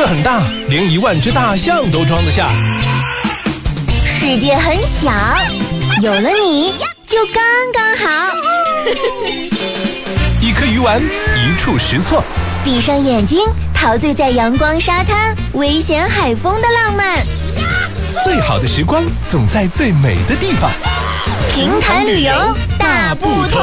这很大，连1万只大象都装得下。 世界很小，有了你就刚刚好。 一颗鱼丸，一触识错。 闭上眼睛，陶醉在阳光沙滩、危险海风的浪漫。 最好的时光总在最美的地方。 平潭旅游大不同。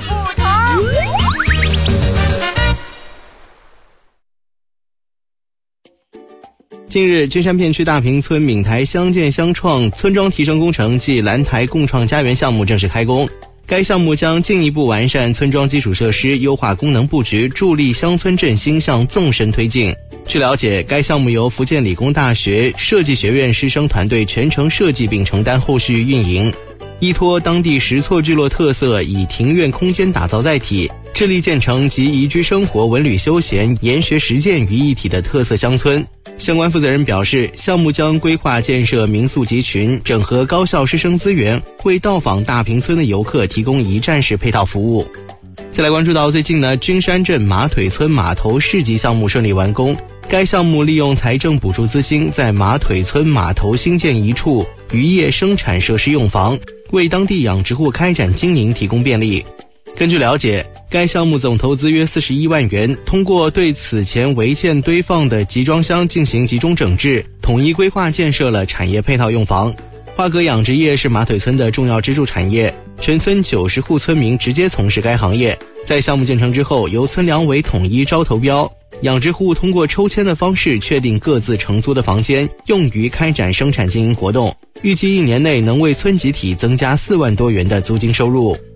近日，金山片区大坪村闽台相见相创村庄提升工程暨蓝台共创家园项目正式开工。该项目将进一步完善村庄基础设施，优化功能布局，助力乡村振兴向纵深推进。据了解，该项目由福建理工大学设计学院师生团队全程设计并承担后续运营，依托当地石错聚落特色，以庭院空间打造载体，致力建成集宜居生活、文旅休闲、研学实践于一体的特色乡村。相关负责人表示，项目将规划建设民宿集群，整合高校师生资源，为到访大坪村的游客提供一站式配套服务。再来关注到最近呢，君山镇马腿村码头市集项目顺利完工。该项目利用财政补助资金，在马腿村码头新建一处渔业生产设施用房，为当地养殖户开展经营提供便利。根据了解，该项目总投资约41万元，通过对此前违建堆放的集装箱进行集中整治，统一规划建设了产业配套用房。花蛤养殖业是马腿村的重要支柱产业，全村90户村民直接从事该行业。在项目建成之后，由村两委统一招投标，养殖户通过抽签的方式确定各自承租的房间，用于开展生产经营活动。预计1年内能为村集体增加4万多元的租金收入。